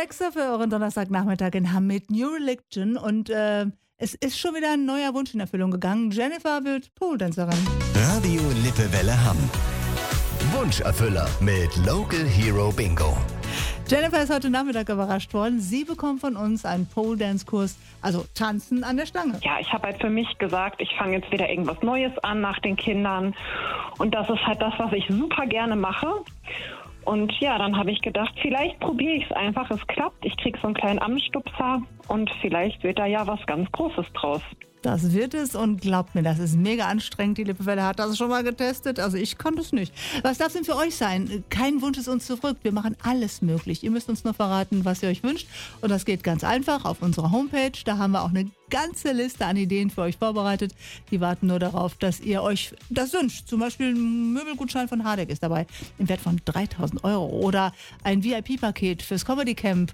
Alexa für euren Donnerstagnachmittag in Hamm mit New Religion und es ist schon wieder ein neuer Wunsch in Erfüllung gegangen. Jennifer wird Pole-Dancerin. Radio Lippewelle Hamm. Wunscherfüller mit Local Hero Bingo. Jennifer ist heute Nachmittag überrascht worden. Sie bekommt von uns einen Pole-Dance-Kurs, also Tanzen an der Stange. Ja, ich habe halt für mich gesagt, ich fange jetzt wieder irgendwas Neues an nach den Kindern. Und das ist halt das, was ich super gerne mache. Und ja, dann habe ich gedacht, vielleicht probiere ich es einfach. Es klappt, ich kriege so einen kleinen Anstupser und vielleicht wird da ja was ganz Großes draus. Das wird es und glaubt mir, das ist mega anstrengend. Die Lippewelle hat das schon mal getestet, also ich konnte es nicht. Was darf denn für euch sein? Kein Wunsch ist uns zu verrückt. Wir machen alles möglich. Ihr müsst uns nur verraten, was ihr euch wünscht. Und das geht ganz einfach auf unserer Homepage. Da haben wir auch eine ganze Liste an Ideen für euch vorbereitet. Die warten nur darauf, dass ihr euch das wünscht. Zum Beispiel ein Möbelgutschein von Hardegg ist dabei im Wert von 3.000 € oder ein VIP-Paket fürs Comedy Camp